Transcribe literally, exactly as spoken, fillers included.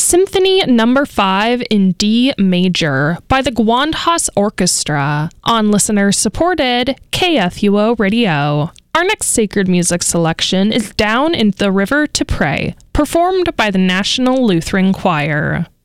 Symphony Number five in D Major by the Gewandhaus Orchestra on listener-supported K F U O Radio. Our next sacred music selection is Down in the River to Pray, performed by the National Lutheran Choir.